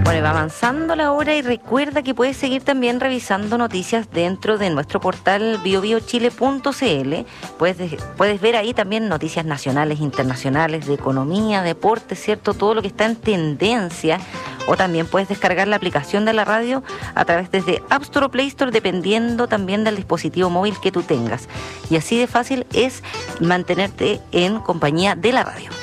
Bueno, va avanzando la hora y recuerda que puedes seguir también revisando noticias dentro de nuestro portal biobiochile.cl. Puedes ver ahí también noticias nacionales, internacionales, de economía, deporte, ¿cierto? Todo lo que está en tendencia. O también puedes descargar la aplicación de la radio a través desde App Store o Play Store, dependiendo también del dispositivo móvil que tú tengas. Y así de fácil es mantenerte en compañía de la radio.